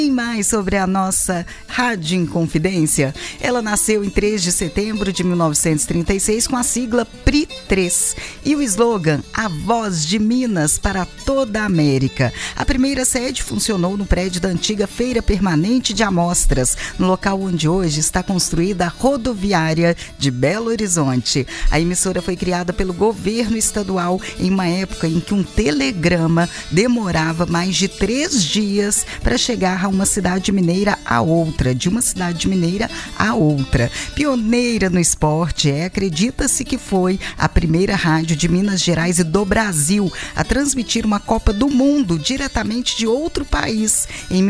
Mais sobre a nossa Rádio Inconfidência. Ela nasceu em 3 de setembro de 1936 com a sigla PRI3 e o slogan A Voz de Minas para toda a América. A primeira sede funcionou no prédio da antiga Feira Permanente de Amostras, no local onde hoje está construída a rodoviária de Belo Horizonte. A emissora foi criada pelo governo estadual em uma época em que um telegrama demorava mais de 3 dias para chegar a uma cidade mineira a outra, de uma cidade mineira a outra. Pioneira no esporte, acredita-se que foi a primeira rádio de Minas Gerais e do Brasil a transmitir uma Copa do Mundo diretamente de outro país, em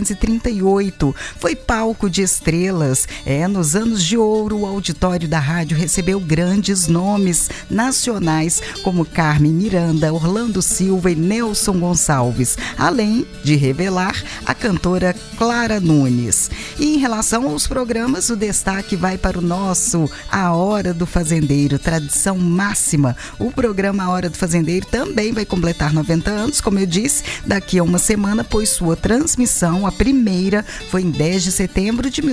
1938. Foi palco de estrelas. Nos anos de ouro, o auditório da rádio recebeu grandes nomes nacionais, como Carmen Miranda, Orlando Silva e Nelson Gonçalves, além de revelar a cantora Clara Nunes. E em relação aos programas, o destaque vai para o nosso A Hora do Fazendeiro, tradição máxima. O programa A Hora do Fazendeiro também vai completar 90 anos, como eu disse, daqui a uma semana, pois sua transmissão, a primeira, foi em 10 de setembro de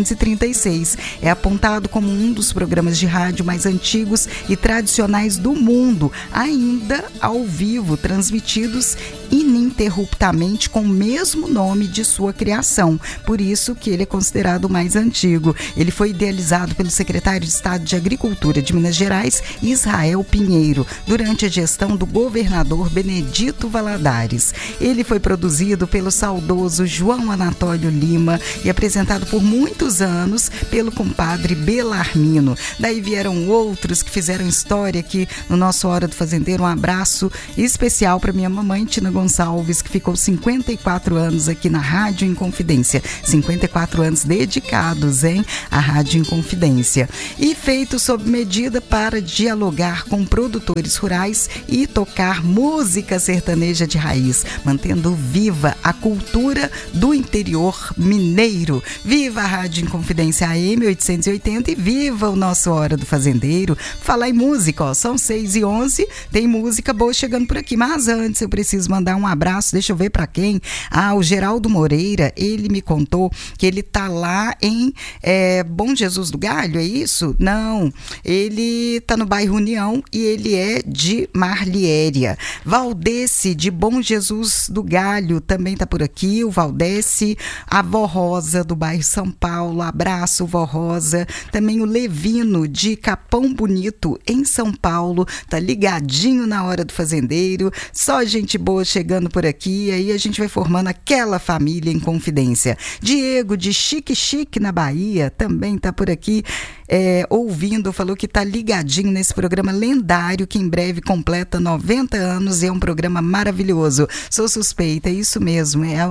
1936. É apontado como um dos programas de rádio mais antigos e tradicionais do mundo, ainda ao vivo, transmitidos ininterruptamente com o mesmo nome de sua criação. Por isso que ele é considerado o mais antigo. Ele foi idealizado pelo secretário de Estado de Agricultura de Minas Gerais, Israel Pinheiro, durante a gestão do governador Benedito Valadares. Ele foi produzido pelo saudoso João Anatólio Lima e apresentado por muitos anos pelo compadre Belarmino. Daí vieram outros que fizeram história aqui no nosso Hora do Fazendeiro. Um abraço especial para minha mamãe, Tina Gonçalves, que ficou 54 anos aqui na Rádio Inconfidência. 54 anos dedicados, à Rádio Inconfidência. E feito sob medida para dialogar com produtores rurais e tocar música sertaneja de raiz, mantendo viva a cultura do interior mineiro. Viva a Rádio Inconfidência AM 880 e viva o nosso Hora do Fazendeiro. Falar em música, são 6h11, tem música boa chegando por aqui, mas antes eu preciso mandar um abraço, deixa eu ver para quem. O Geraldo Moreira, ele me contou que ele tá lá em Bom Jesus do Galho, é isso? Não, ele tá no bairro União e ele é de Marliéria. Valdece de Bom Jesus do Galho também tá por aqui, o Valdece. A Vó Rosa do bairro São Paulo, abraço Vó Rosa. Também o Levino de Capão Bonito em São Paulo, tá ligadinho na Hora do Fazendeiro. Só gente boa chegando por aqui, aí a gente vai formando aquela família em confidência. Diego de Chique na Bahia também tá por aqui ouvindo, falou que tá ligadinho nesse programa lendário que em breve completa 90 anos e é um programa maravilhoso. Sou suspeita, é isso mesmo, é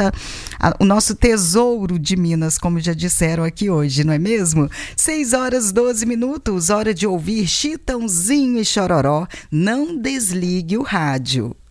o nosso tesouro de Minas, como já disseram aqui hoje, não é mesmo? 6h12, hora de ouvir Chitãozinho e Chororó. Não desligue o rádio.